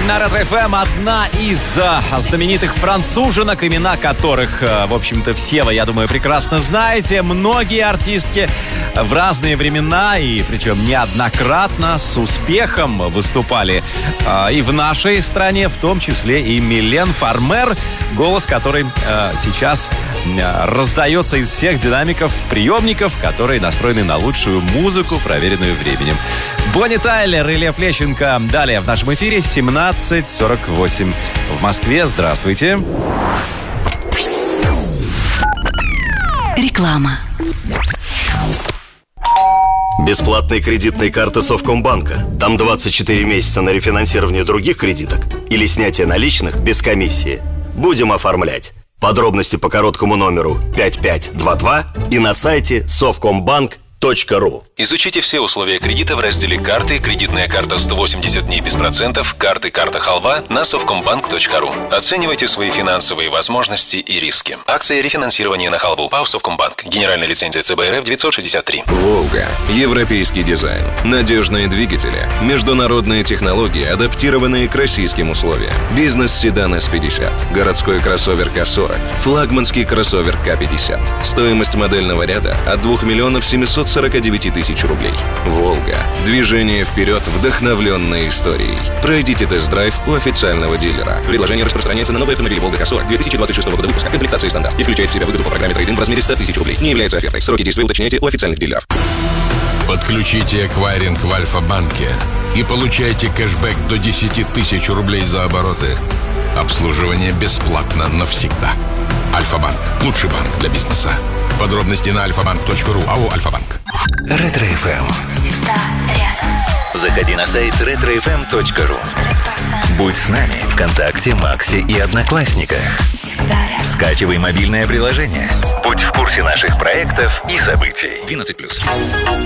на Ретро-ФМ одна из знаменитых француженок, имена которых, в общем-то, все вы, я думаю, прекрасно знаете. Многие артистки в разные времена, и причем неоднократно, с успехом выступали и в нашей стране, в том числе и Милен Фармер, голос которой сейчас раздается из всех динамиков, приемников, которые настроены на лучшую музыку, проверенную временем. Бонни Тайлер и Лев Лещенко. Далее в нашем эфире 17:48 в Москве. Здравствуйте. Реклама. Бесплатные кредитные карты Совкомбанка. Там 24 месяца на рефинансирование других кредиток или снятие наличных без комиссии. Будем оформлять. Подробности по короткому номеру 5522 и на сайте совкомбанк.ру. Изучите все условия кредита в разделе «Карты», кредитная карта 180 дней без процентов, карты «Карта Халва» на совкомбанк.ру. Оценивайте свои финансовые возможности и риски. Акция рефинансирования на халву. ПАО «Совкомбанк». Генеральная лицензия ЦБ РФ 963. «Волга». Европейский дизайн. Надежные двигатели. Международные технологии, адаптированные к российским условиям. Бизнес-седан С-50. Городской кроссовер К-40. Флагманский кроссовер К-50. Стоимость модельного ряда от 2 миллионов 749 тысяч рублей. «Волга». Движение вперед, вдохновленное историей. Пройдите тест-драйв у официального дилера. Предложение распространяется на новые автомобили «Волга К-40» 2026 года выпуска, комплектации стандарт, и включает в себя выгоду по программе трейд-ин в размере 100 тысяч рублей. Не является офертой. Сроки действия уточняйте у официальных дилеров. Подключите эквайринг в Альфа-банке и получайте кэшбэк до 10 тысяч рублей за обороты. Обслуживание бесплатно навсегда. Альфа-банк. Лучший банк для бизнеса. Подробности на alfabank.ru. АО «Альфа-банк». Ретро-ФМ. Всегда рядом. Заходи на сайт retrofm.ru. Будь с нами ВКонтакте, Максе и Одноклассниках. Скачивай мобильное приложение. Будь в курсе наших проектов и событий. 12+.